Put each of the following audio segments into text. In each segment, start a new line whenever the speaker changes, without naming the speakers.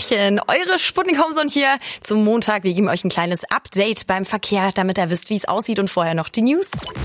Hallöchen, eure Sputnik Homezone hier zum Montag. Wir geben euch ein kleines Update beim Verkehr, damit ihr wisst, wie es aussieht und vorher noch die News.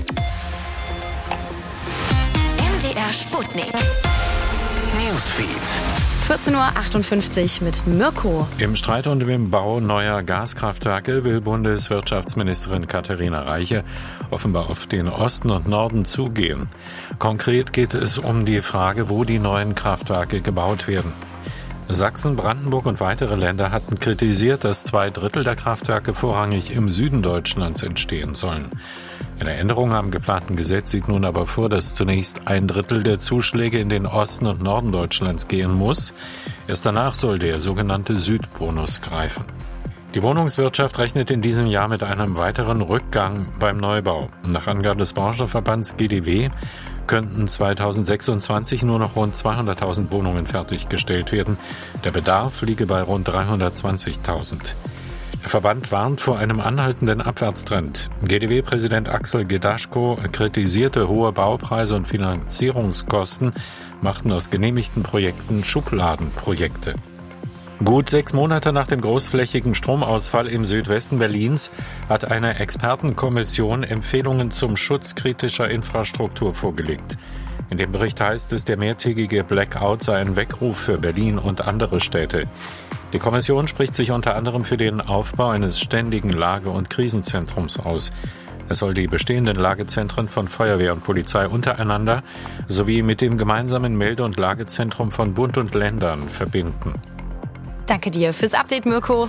MDR Sputnik Newsfeed.
14.58 Uhr mit Mirko.
Im Streit um den Bau neuer Gaskraftwerke will Bundeswirtschaftsministerin Katharina Reiche offenbar auf den Osten und Norden zugehen. Konkret geht es um die Frage, wo die neuen Kraftwerke gebaut werden. Sachsen, Brandenburg und weitere Länder hatten kritisiert, dass 2/3 der Kraftwerke vorrangig im Süden Deutschlands entstehen sollen. Eine Änderung am geplanten Gesetz sieht nun aber vor, dass zunächst 1/3 der Zuschläge in den Osten und Norden Deutschlands gehen muss. Erst danach soll der sogenannte Südbonus greifen. Die Wohnungswirtschaft rechnet in diesem Jahr mit einem weiteren Rückgang beim Neubau. Nach Angaben des Branchenverbands GdW könnten 2026 nur noch rund 200.000 Wohnungen fertiggestellt werden. Der Bedarf liege bei rund 320.000. Der Verband warnt vor einem anhaltenden Abwärtstrend. GdW-Präsident Axel Gedaschko kritisierte hohe Baupreise und Finanzierungskosten, machten aus genehmigten Projekten Schubladenprojekte. Gut 6 Monate nach dem großflächigen Stromausfall im Südwesten Berlins hat eine Expertenkommission Empfehlungen zum Schutz kritischer Infrastruktur vorgelegt. In dem Bericht heißt es, der mehrtägige Blackout sei ein Weckruf für Berlin und andere Städte. Die Kommission spricht sich unter anderem für den Aufbau eines ständigen Lage- und Krisenzentrums aus. Es soll die bestehenden Lagezentren von Feuerwehr und Polizei untereinander sowie mit dem gemeinsamen Melde- und Lagezentrum von Bund und Ländern verbinden.
Danke dir fürs Update, Mirko.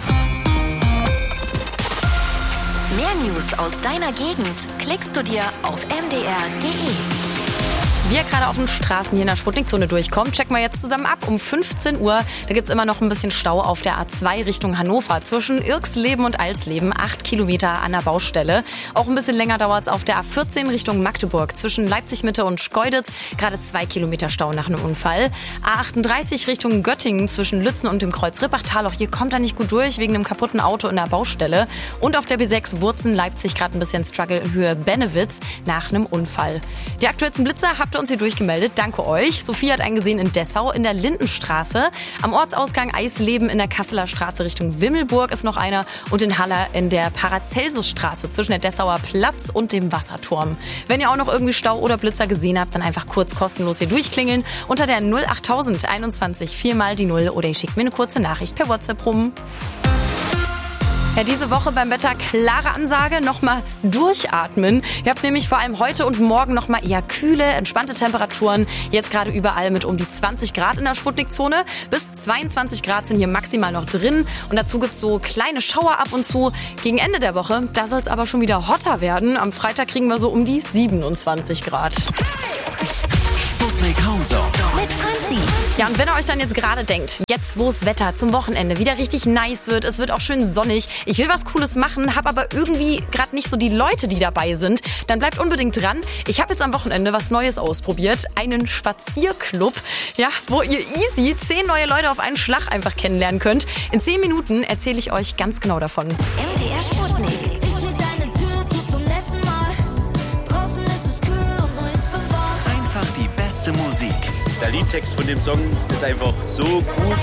Mehr News aus deiner Gegend klickst du dir auf mdr.de.
Wie ihr gerade auf den Straßen hier in der Sputnikzone durchkommt, checken wir jetzt zusammen ab um 15 Uhr. Da gibt's immer noch ein bisschen Stau auf der A2 Richtung Hannover zwischen Irxleben und Alsleben. 8 Kilometer an der Baustelle. Auch ein bisschen länger dauert's auf der A14 Richtung Magdeburg zwischen Leipzig-Mitte und Schkeuditz. Gerade 2 Kilometer Stau nach einem Unfall. A38 Richtung Göttingen zwischen Lützen und dem Kreuz Rippachtal. Auch hier kommt er nicht gut durch wegen einem kaputten Auto in der Baustelle. Und auf der B6 Wurzen-Leipzig gerade ein bisschen Struggle in Höhe Bennewitz nach einem Unfall. Die aktuellsten Blitzer habt ihr uns hier durchgemeldet. Danke euch. Sophie hat einen gesehen in Dessau in der Lindenstraße. Am Ortsausgang Eisleben in der Kasseler Straße Richtung Wimmelburg ist noch einer. Und in Haller in der Paracelsusstraße zwischen der Dessauer Platz und dem Wasserturm. Wenn ihr auch noch irgendwie Stau oder Blitzer gesehen habt, dann einfach kurz kostenlos hier durchklingeln unter der 08000 21 4 die 0 oder ihr schickt mir eine kurze Nachricht per WhatsApp rum. Ja, diese Woche beim Wetter klare Ansage, nochmal durchatmen. Ihr habt nämlich vor allem heute und morgen nochmal eher kühle, entspannte Temperaturen. Jetzt gerade überall mit um die 20 Grad in der Sputnikzone. Bis 22 Grad sind hier maximal noch drin. Und dazu gibt's so kleine Schauer ab und zu. Gegen Ende der Woche, da soll es aber schon wieder hotter werden. Am Freitag kriegen wir so um die 27 Grad.
Sputnik Homezone mit Franzi.
Ja, und wenn ihr euch dann jetzt gerade denkt, jetzt wo das Wetter zum Wochenende wieder richtig nice wird, es wird auch schön sonnig, ich will was Cooles machen, habe aber irgendwie gerade nicht so die Leute, die dabei sind, dann bleibt unbedingt dran. Ich habe jetzt am Wochenende was Neues ausprobiert, einen Spazierclub, ja, wo ihr easy 10 neue Leute auf einen Schlag einfach kennenlernen könnt. In 10 Minuten erzähle ich euch ganz genau davon.
MDR Sputnik.
Einfach die beste Musik.
Der Liedtext von dem Song ist einfach so gut.